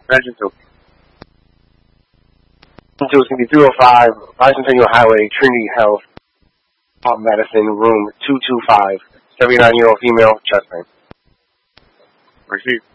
Imagine too. It's going to be 305 Bicentennial Highway, Trinity Health, Madison, room 225. 79-year-old female, chest pain. Receive.